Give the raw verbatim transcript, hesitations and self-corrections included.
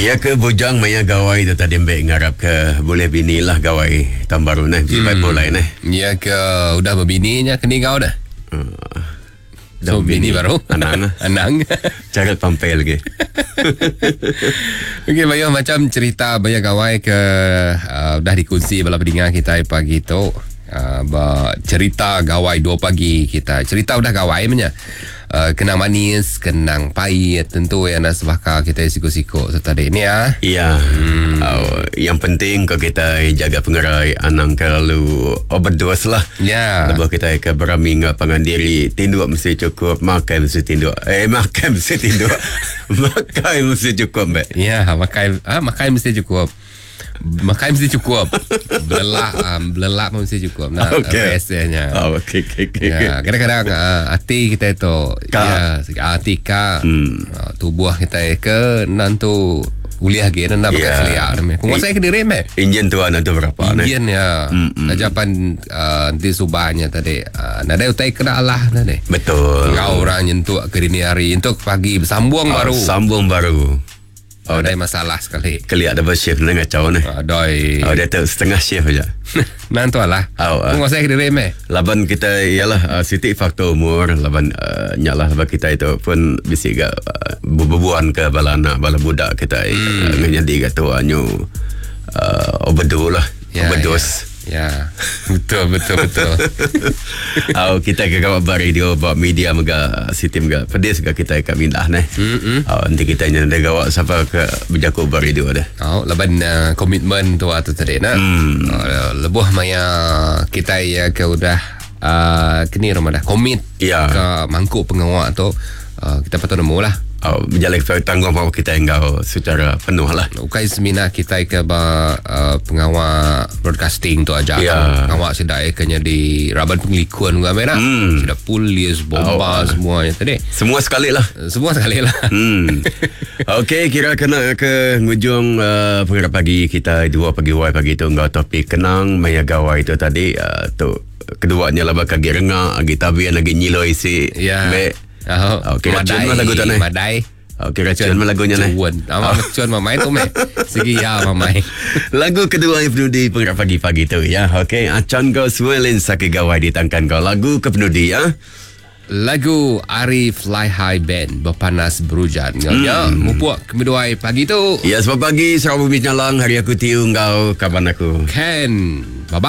Ya ke bujang maya gawai tu tadi mbak ngarap ke boleh bini lah gawai tahun baru ni. Siapa hmm. boleh ni? Ya ke udah berbininya kini kau dah. Uh, so bini, bini baru Anang Anang Carat pampel lagi. Okey, Bayu, macam cerita banyak gawai ke uh, dah dikongsi bala pendengar kita pagi tu. Uh, cerita gawai dua pagi kita. Cerita udah gawai punya. Uh, kenang manis, kenang pahit, tentu yang nak sebaka kita siku-siku serta dek ni ya. Iya. Hmm. Uh, yang penting kalau kita jaga pengerai anang kalau overdose lah. Ya. Lepas kita ke berami ngak pangan diri, tinduk mesti cukup, makan mesti tinduk. Eh makan mesti tinduk. Makan mesti cukup, mbak. Ya, makan ah makan mesti cukup. Makan mesti cukup. Belelak um, Belelak pun mesti cukup. Nah, okay. Biasanya oh, okay, okay, okay. Ya, kadang-kadang uh, hati kita itu Ka. Ya, hati ka hmm. uh, tubuh kita ke nantu uliah ge nak pakai yeah. selia namanya. Penguasai ke diri meh. Enjin tu anak tu berapa ni? Enjin ya. Ajapan uh, di subahnya tadi. Uh, nada utai kena Allah tadi. Betul. Kau orang nyentuh ke dini hari, untuk pagi bersambung oh, baru. Sambung baru. Oh, ada masalah sekali. Kali ada shift ni ngacau ni. Adoi. Oh, dia tu setengah shift aja. Nanti lah. Oh, uh, penguasai ke diri meh. Laban kita ialah uh, siti faktor umur. Laban uh, nyalah laban kita itu pun bisa ke uh, berbubuan ke bala anak bala budak kita hmm. uh, ngejadi ke tu anyu uh, overdose lah. Ya, overdose. Ya. Ya. Betul betul betul. Oh, kita ke kawat radio buat media mega siti mega pedis ke kita ke mindah ni. Hmm. Oh, nanti kita nyanda gawat siapa ke berjaku buat radio dah. Oh, laban uh, komitmen tu atau tadi nak. Hmm. Oh, lebuh maya kita ya ke udah uh, kini rumah dah komit ya. Ke mangkuk pengawak tu uh, kita patut nemu lah. Oh, berjalan tanggungjawab kita enggak secara penuh lah. Ukai semina kita ke ba uh, pengawal broadcasting tu aja. Yeah. Pengawal sedai kenya di Raban Penglikuan juga merah. Hmm. Sudah polis, bomba oh. semuanya tadi. Semua sekali lah. Semua sekali lah. Hmm. Okey, kira kena ke ngujung uh, pengarap pagi kita dua pagi wai pagi tu enggak topik kenang maya gawai tu tadi uh, tu keduanya lah bakal gi rengak, lagi tabian lagi nyiloi si. Ya. Yeah. Oh, oh, kira cuan mah lagu tu ni. Madai. Oh, kira cuan mah lagunya ni. Cuan. Awak oh. cuan mamai tu meh. Segi ya mamai. Lagu kedua yang penuh di pengarap pagi-pagi tu ya. Okey, acan kau suelin sakit gawai ditangkan kau. Lagu ke penuh di ya. Lagu Ari Fly High Band Berpanas Berujan. Hmm. Ya, mupuak kemuduai pagi tu. Ya, sebab pagi Sarawak Bumi Nyalang hari aku tiu kau kaban aku. Ken. Bye-bye.